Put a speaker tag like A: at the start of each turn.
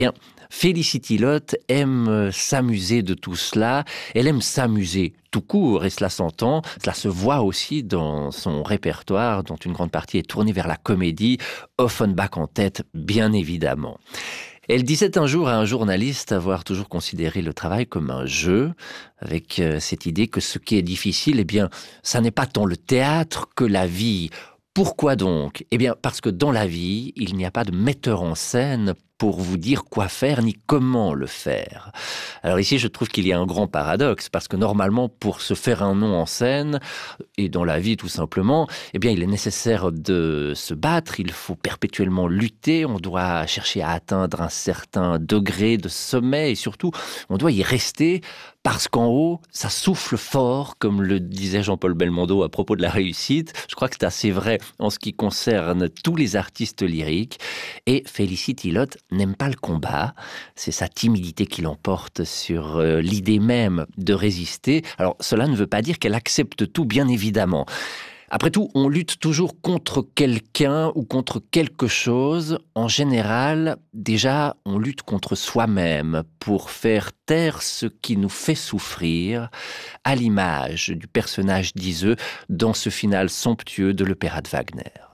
A: Bien, Felicity Lott aime s'amuser de tout cela. Elle aime s'amuser tout court, et cela s'entend. Cela se voit aussi dans son répertoire, dont une grande partie est tournée vers la comédie, Offenbach en tête, bien évidemment. Elle disait un jour à un journaliste avoir toujours considéré le travail comme un jeu, avec cette idée que ce qui est difficile, eh bien, ça n'est pas tant le théâtre que la vie. Pourquoi donc? Eh bien, parce que dans la vie, il n'y a pas de metteur en scène pour vous dire quoi faire ni comment le faire. Alors ici, je trouve qu'il y a un grand paradoxe, parce que normalement, pour se faire un nom en scène, et dans la vie tout simplement, eh bien, il est nécessaire de se battre, il faut perpétuellement lutter, on doit chercher à atteindre un certain degré de sommet, et surtout, on doit y rester, parce qu'en haut, ça souffle fort, comme le disait Jean-Paul Belmondo à propos de la réussite. Je crois que c'est assez vrai en ce qui concerne tous les artistes lyriques. Et Felicity Lott n'aime pas le combat. C'est sa timidité qui l'emporte sur l'idée même de résister. Alors, cela ne veut pas dire qu'elle accepte tout, bien évidemment. Après tout, on lutte toujours contre quelqu'un ou contre quelque chose. En général, déjà, on lutte contre soi-même pour faire taire ce qui nous fait souffrir, à l'image du personnage d'Iseux dans ce final somptueux de l'opéra de Wagner.